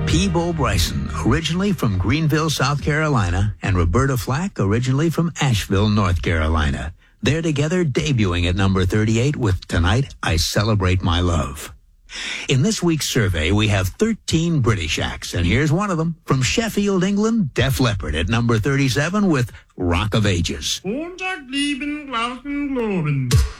Peabo Bryson, originally from Greenville, South Carolina, and Roberta Flack, originally from Asheville, North Carolina. They're together debuting at number 38 with Tonight I Celebrate My Love. In this week's survey, we have 13 British acts, and here's one of them. From Sheffield, England, Def Leppard at number 37 with Rock of Ages. Montag, lieben, glauben, globen.